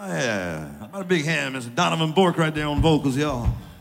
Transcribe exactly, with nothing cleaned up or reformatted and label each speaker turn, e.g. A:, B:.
A: Yeah, how about a big hand, Mister Donovan Bork right there on vocals, y'all.